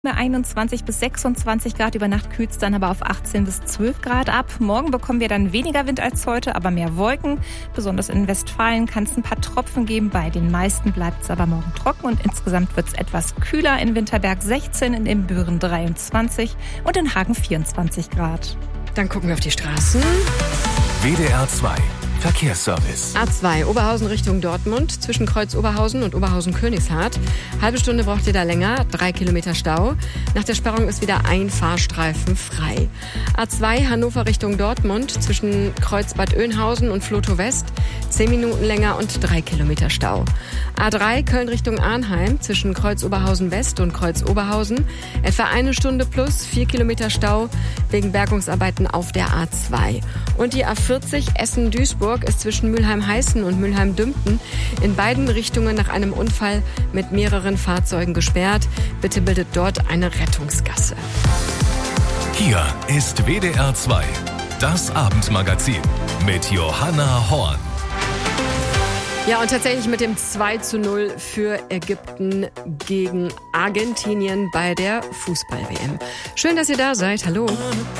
21 bis 26 Grad, über Nacht kühlt es dann aber auf 18 bis 12 Grad ab. Morgen bekommen wir dann weniger Wind als heute, aber mehr Wolken. Besonders in Westfalen kann es ein paar Tropfen geben. Bei den meisten bleibt es aber morgen trocken und insgesamt wird es etwas kühler. In Winterberg 16, in Ibbenbüren 23 und in Hagen 24 Grad. Dann gucken wir auf die Straßen. WDR 2 Verkehrsservice. A2 Oberhausen Richtung Dortmund zwischen Kreuz Oberhausen und Oberhausen-Königshardt. Halbe Stunde braucht ihr da länger, 3 Kilometer Stau. Nach der Sperrung ist wieder ein Fahrstreifen frei. A2 Hannover Richtung Dortmund zwischen Kreuz Bad Oeynhausen und Flotow West 10 Minuten länger und 3 Kilometer Stau. A3 Köln Richtung Arnheim zwischen Kreuz Oberhausen West und Kreuz Oberhausen etwa 1 Stunde plus 4 Kilometer Stau wegen Bergungsarbeiten auf der A2. Und die A40 Essen-Duisburg ist zwischen Mülheim-Heißen und Mülheim-Dümpten in beiden Richtungen nach einem Unfall mit mehreren Fahrzeugen gesperrt. Bitte bildet dort eine Rettungsgasse. Hier ist WDR 2, das Abendmagazin mit Johanna Horn. Ja, und tatsächlich mit dem 2:0 für Ägypten gegen Argentinien bei der Fußball-WM. Schön, dass ihr da seid. Hallo.